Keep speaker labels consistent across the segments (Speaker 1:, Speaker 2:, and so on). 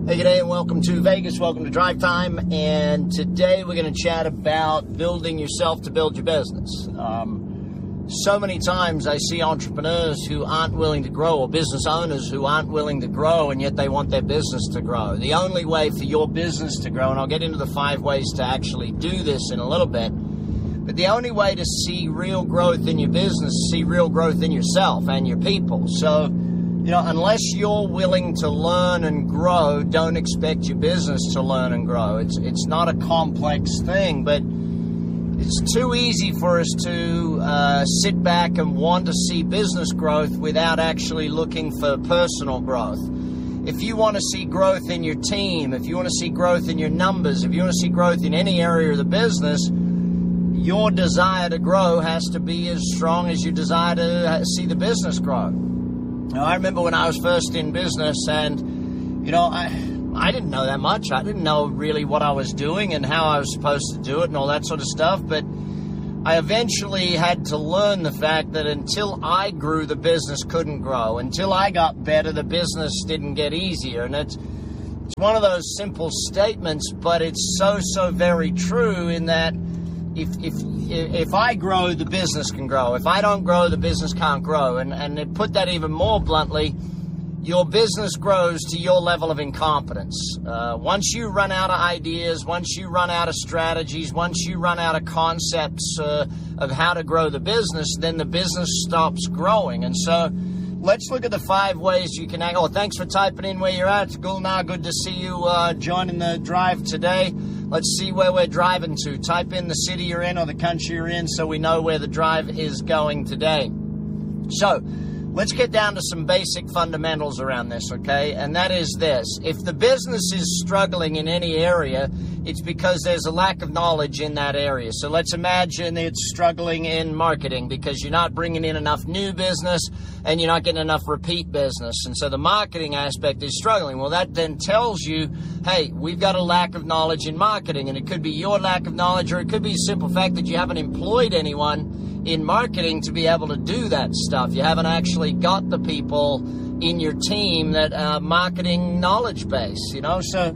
Speaker 1: Hey, g'day, and welcome to Vegas. Welcome to Drive Time. And today we're going to chat about building yourself to build your business. So many times I see entrepreneurs who aren't willing to grow, or business owners who aren't willing to grow, and yet they want their business to grow. The only way for your business to grow, and I'll get into the 5 ways to actually do this in a little bit, but the only way to see real growth in your business is see real growth in yourself and your people. So, unless you're willing to learn and grow, don't expect your business to learn and grow. It's not a complex thing, but it's too easy for us to sit back and want to see business growth without actually looking for personal growth. If you want to see growth in your team, if you want to see growth in your numbers, if you want to see growth in any area of the business, your desire to grow has to be as strong as your desire to see the business grow. Now, I remember when I was first in business, and I didn't know that much. I didn't know really what I was doing and how I was supposed to do it and all that sort of stuff. But I eventually had to learn the fact that until I grew, the business couldn't grow. Until I got better, the business didn't get easier. And it's one of those simple statements, but it's so very true in that if I grow, the business can grow. If I don't grow, the business can't grow. And to put that even more bluntly, your business grows to your level of incompetence. Once you run out of ideas, once you run out of strategies, once you run out of concepts of how to grow the business, then the business stops growing. And so let's look at the 5 ways you can act. Oh, thanks for typing in where you're at. Gulnar, good to see you joining the drive today. Let's see where we're driving to. Type in the city you're in or the country you're in so we know where the drive is going today. So let's get down to some basic fundamentals around this, okay? And that is this. If the business is struggling in any area, it's because there's a lack of knowledge in that area. So let's imagine it's struggling in marketing because you're not bringing in enough new business and you're not getting enough repeat business. And so the marketing aspect is struggling. Well, that then tells you, hey, we've got a lack of knowledge in marketing. And it could be your lack of knowledge, or it could be a simple fact that you haven't employed anyone in marketing to be able to do that stuff. You haven't actually got the people in your team that are marketing knowledge base, So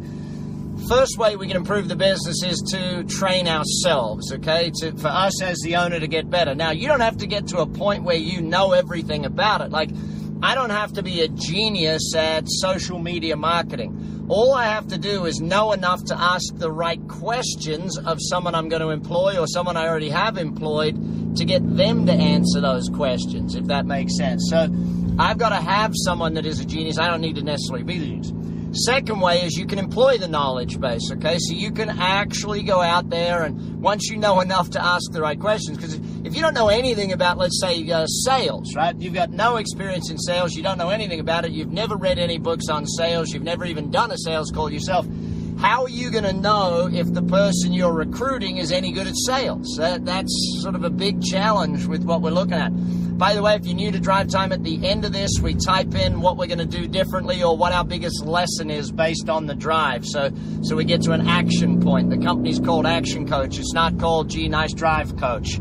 Speaker 1: first way we can improve the business is to train ourselves, okay? For us as the owner to get better. Now, you don't have to get to a point where you know everything about it. Like, I don't have to be a genius at social media marketing. All I have to do is know enough to ask the right questions of someone I'm going to employ or someone I already have employed to get them to answer those questions, if that makes sense. So I've got to have someone that is a genius. I don't need to necessarily be the genius. Second way is you can employ the knowledge base, okay? So you can actually go out there, and once you know enough to ask the right questions, because if you don't know anything about, let's say, sales, right? You've got no experience in sales. You don't know anything about it. You've never read any books on sales. You've never even done a sales call yourself. How are you going to know if the person you're recruiting is any good at sales? That's sort of a big challenge with what we're looking at. By the way, if you're new to Drive Time, at the end of this, we type in what we're going to do differently or what our biggest lesson is based on the drive. So we get to an action point. The company's called Action Coach. It's not called, gee, nice drive coach.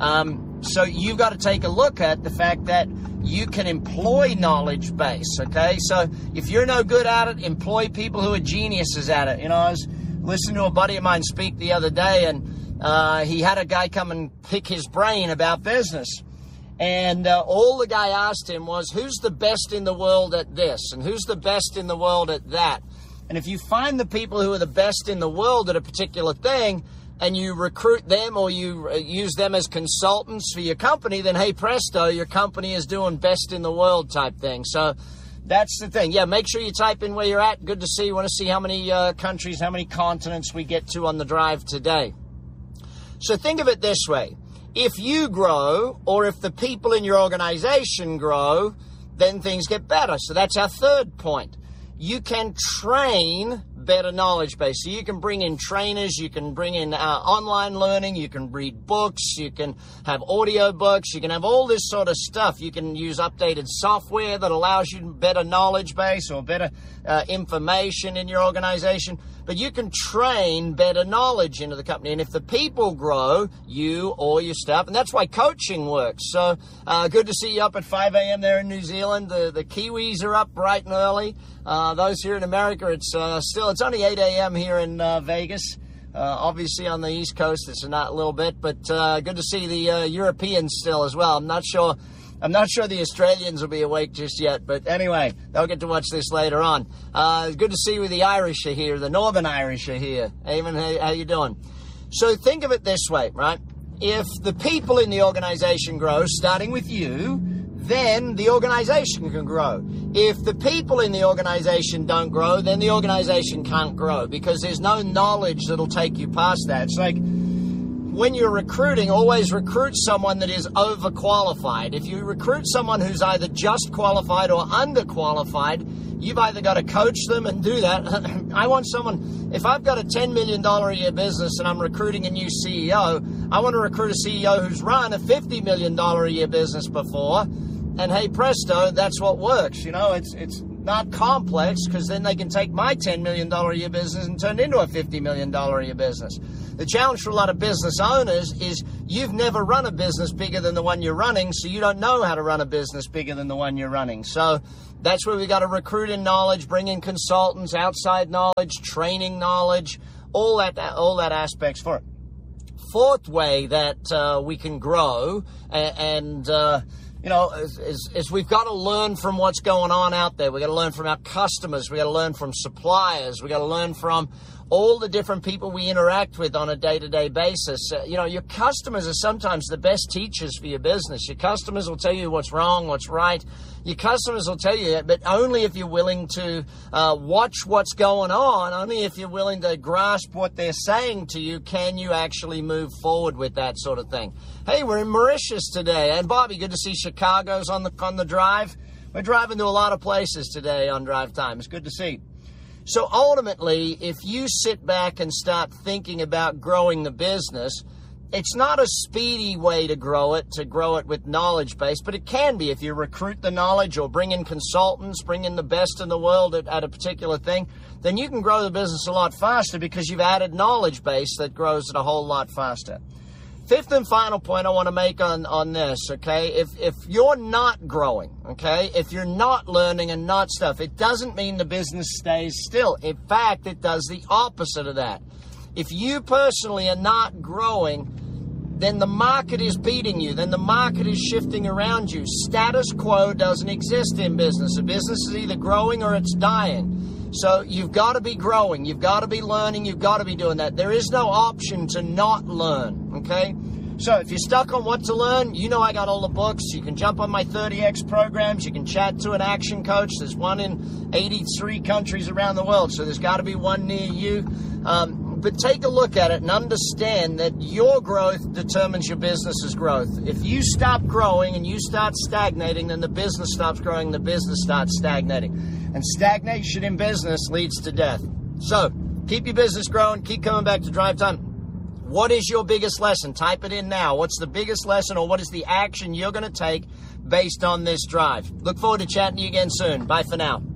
Speaker 1: So you've got to take a look at the fact that you can employ knowledge base, okay? So if you're no good at it, employ people who are geniuses at it. I was listening to a buddy of mine speak the other day, and he had a guy come and pick his brain about business. And all the guy asked him was, who's the best in the world at this? And who's the best in the world at that? And if you find the people who are the best in the world at a particular thing, and you recruit them or you use them as consultants for your company, then hey presto, your company is doing best in the world type thing. So that's the thing. Yeah, make sure you type in where you're at. Good to see you. Want to see how many countries, how many continents we get to on the drive today. So think of it this way. If you grow, or if the people in your organization grow, then things get better. So that's our third point. You can train better knowledge base. So you can bring in trainers, you can bring in online learning, you can read books, you can have audio books, you can have all this sort of stuff. You can use updated software that allows you better knowledge base or better information in your organization. But you can train better knowledge into the company. And if the people grow, you or your staff, and that's why coaching works. So good to see you up at 5 a.m. there in New Zealand. The Kiwis are up bright and early. Those here in America, it's only 8 a.m. here in Vegas. Obviously on the East Coast, it's not a little bit, but good to see the Europeans still as well. I'm not sure the Australians will be awake just yet, but anyway, they'll get to watch this later on. Good to see the Irish are here, the Northern Irish are here. Eamon, how you doing? So think of it this way, right? If the people in the organization grow, starting with you, then the organization can grow. If the people in the organization don't grow, then the organization can't grow because there's no knowledge that'll take you past that. It's like when you're recruiting, always recruit someone that is overqualified. If you recruit someone who's either just qualified or underqualified, you've either got to coach them and do that. I want someone, if I've got a $10 million a year business and I'm recruiting a new CEO, I want to recruit a CEO who's run a $50 million a year business before. And hey, presto, that's what works. You know, it's not complex because then they can take my $10 million a year business and turn it into a $50 million a year business. The challenge for a lot of business owners is you've never run a business bigger than the one you're running, so you don't know how to run a business bigger than the one you're running. So that's where we got to recruit in knowledge, bring in consultants, outside knowledge, training knowledge, all that aspects for it. Fourth way that we can grow is we've got to learn from what's going on out there. We've got to learn from our customers. We've got to learn from suppliers. We've got to learn from all the different people we interact with on a day-to-day basis. Your customers are sometimes the best teachers for your business. Your customers will tell you what's wrong, what's right. Your customers will tell you that, but only if you're willing to watch what's going on, only if you're willing to grasp what they're saying to you, can you actually move forward with that sort of thing. Hey, we're in Mauritius today. And Bobby, good to see Chicago's on the drive. We're driving to a lot of places today on Drive Time. It's good to see. So ultimately, if you sit back and start thinking about growing the business, it's not a speedy way to grow it with knowledge base, but it can be if you recruit the knowledge or bring in consultants, bring in the best in the world at a particular thing, then you can grow the business a lot faster because you've added knowledge base that grows it a whole lot faster. Fifth and final point I want to make on this, okay? If you're not growing, okay, if you're not learning and not stuff, it doesn't mean the business stays still. In fact, it does the opposite of that. If you personally are not growing, then the market is beating you. Then the market is shifting around you. Status quo doesn't exist in business. A business is either growing or it's dying. So you've got to be growing. You've got to be learning. You've got to be doing that. There is no option to not learn, okay? So if you're stuck on what to learn, I got all the books. You can jump on my 30X programs. You can chat to an action coach. There's one in 83 countries around the world, so there's got to be one near you. But take a look at it and understand that your growth determines your business's growth. If you stop growing and you start stagnating, then the business stops growing, the business starts stagnating. And stagnation in business leads to death. So keep your business growing. Keep coming back to Drive Time. What is your biggest lesson? Type it in now. What's the biggest lesson, or what is the action you're going to take based on this drive? Look forward to chatting to you again soon. Bye for now.